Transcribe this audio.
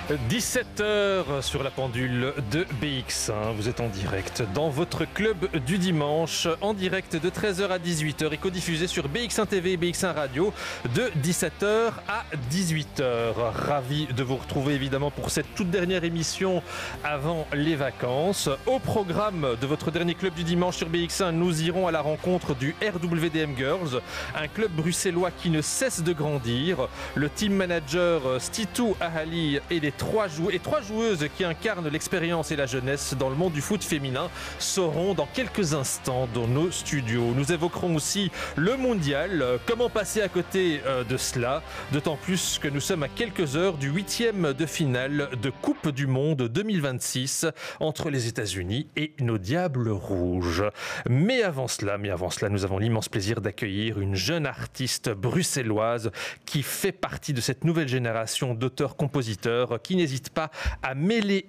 17h sur la pendule de BX1. Vous êtes en direct dans votre club du dimanche, en direct de 13h à 18h et codiffusé sur BX1 TV et BX1 Radio de 17h à 18h. Ravi de vous retrouver évidemment pour cette toute dernière émission avant les vacances. Au programme de votre dernier club du dimanche sur BX1, nous irons à la rencontre du RWDM Girls, un club bruxellois qui ne cesse de grandir. Le team manager Stitou Ahali et les trois joueuses qui incarnent l'expérience et la jeunesse dans le monde du foot féminin seront dans quelques instants dans nos studios. Nous évoquerons aussi le mondial, comment passer à côté de cela, d'autant plus que nous sommes à quelques heures du 8e de finale de Coupe du Monde 2026 entre les États-Unis et nos Diables Rouges. Mais avant cela, nous avons l'immense plaisir d'accueillir une jeune artiste bruxelloise qui fait partie de cette nouvelle génération d'auteurs-compositeurs qui n'hésitent pas à mêler